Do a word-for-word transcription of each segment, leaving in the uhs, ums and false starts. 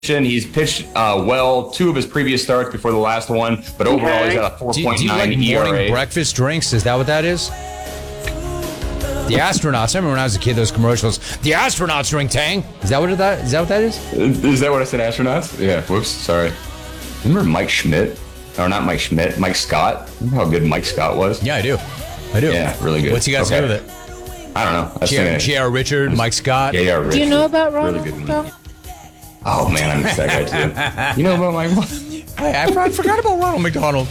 He's pitched uh, well two of his previous starts before the last one, but overall he's got a four point nine do, do you like E R A. morning breakfast drinks? Is that what that is? The astronauts. I remember when I was a kid, those commercials. The astronauts drink Tang. Is that what that is? That what that is? Is that what I said? Astronauts? Yeah. Whoops. Sorry. Remember Mike Schmidt? Or not Mike Schmidt? Mike Scott. Remember how good Mike Scott was? Yeah, I do. I do. Yeah, really good. What's he got to okay. do with it? I don't know. J R. Richard, Mike Scott. J R. Richard. Do you know about Ronald? Really good McDonald. Oh man, I miss that guy too. You know about Mike? I, I forgot about Ronald McDonald.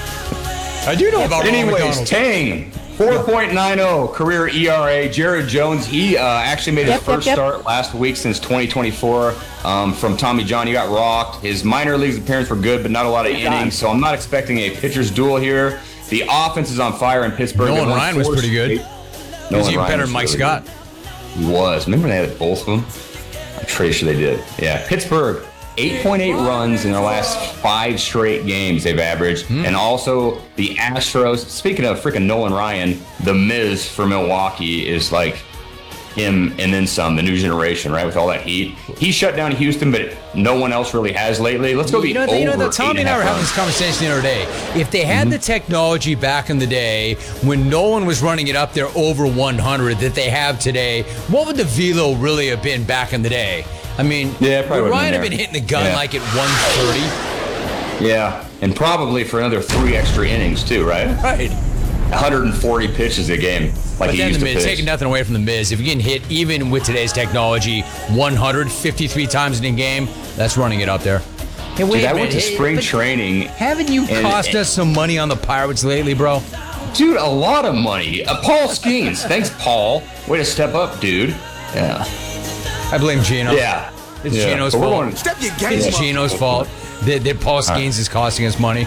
I do know about Anyways, Ronald McDonald. Tang, four point nine oh career E R A. Jared Jones, he uh, actually made his Yep, first yep, yep. start last week since twenty twenty-four um, from Tommy John. He got rocked. His minor leagues appearance were good, but not a lot of innings, so I'm not expecting a pitcher's duel here. The offense is on fire in Pittsburgh. Nolan They won Ryan was four pretty good. straight. He was Nolan even Ryan better was than Mike really Scott. good. He was. Remember they had both of them? I'm pretty sure they did. Yeah. Pittsburgh, eight point eight runs in their last five straight games they've averaged. Hmm. And also the Astros, speaking of freaking Nolan Ryan, the Miz for Milwaukee is like him and then some, the new generation, right? With all that heat. He shut down Houston, but no one else really has lately. Let's go be You know, over you know that Tommy eight and I were a half having this runs. conversation the other day. If they had Mm-hmm. the technology back in the day when no one was running it up there over one hundred that they have today, what would the velo really have been back in the day? I mean, Yeah, it probably would would've Ryan been have been there. hitting the gun Yeah. like at one thirty? Yeah, and probably for another three extra innings too, right? Right. one hundred forty pitches a game, like But he then used the to Miz, pitch. taking nothing away from the Miz, if you can hit, even with today's technology, one hundred fifty-three times in a game, that's running it up there. Hey, wait Dude, a I minute. went to Hey, spring but training. Haven't you and- cost us some money on the Pirates lately, bro? Dude, a lot of money. Uh, Paul Skeens. Thanks, Paul. Way to step up, dude. Yeah. I blame Gino. Yeah. It's yeah. Gino's But we're fault. going- Step your game It's up. Gino's fault that, that Paul Skeens is costing us money.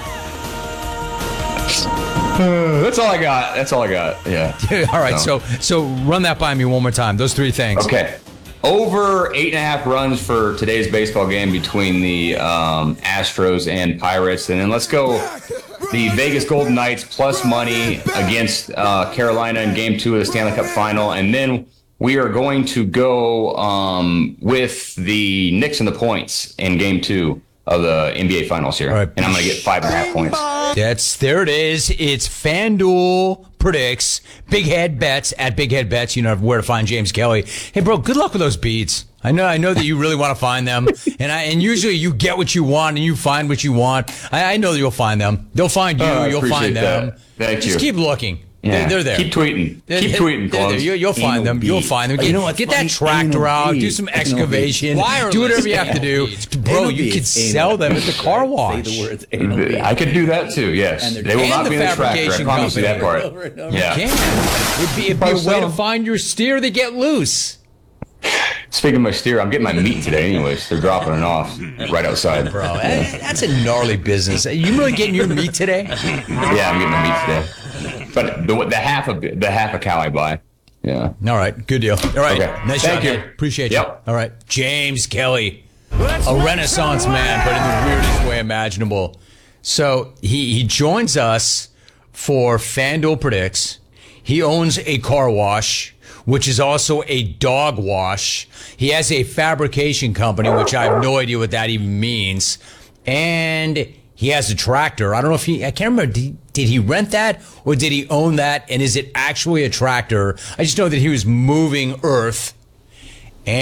Uh, that's all I got. That's all I got. Yeah. All right, so so run that by me one more time. Those three things. Okay. Over eight and a half runs for today's baseball game between the um, Astros and Pirates. And then let's go the Vegas Golden Knights plus money against uh, Carolina in game two of the Stanley Cup final. And then we are going to go um, with the Knicks and the points in game two of the N B A finals here. All right. And I'm going to get five and a half points. That's there it is. It's FanDuel predicts Big Head Bets at Big Head Bets. You know where to find James Kelly. Hey, bro, good luck with those beats. I know, I know that you really want to find them, and I and usually you get what you want and you find what you want. I, I know that you'll find them. They'll find you. Oh, I you'll find appreciate them. that. Thank Just you. keep looking. Yeah. They're, they're there. Keep tweeting. They're- Keep they're- tweeting, they're there. Clones. You, you'll find them. You'll find them. Get, You know what's get that funny? tractor out. Anal Do beads. some Anal excavation. beads. Do whatever you have to do. Bro, Anal you could beads. Anal sell them at the beads. car Say wash. the words anal beads. I could do that too, yes. And they're- They will And not the be in the tractor. I fabrication promise you that part. company. Over and over. Yeah. Can. It'd be, it'd be a Probably way to so. find your steer that get loose. Speaking of my steer, I'm getting my meat today anyways. They're dropping it off right outside. Bro, that- that's a gnarly business. You really getting your meat today? Yeah, I'm getting my meat today. But the, the half of the half a cow I buy. Yeah. All right, good deal. All right, Okay. nice Thank job, you. man. Appreciate you. Yep. All right, James Kelly, a Renaissance man, but in the weirdest way imaginable. So he he joins us for FanDuel Predicts. He owns a car wash, which is also a dog wash. He has a fabrication company, which I have no idea what that even means. And he has a tractor. I don't know if he, I can't remember, did, did he rent that or did he own that? And is it actually a tractor? I just know that he was moving earth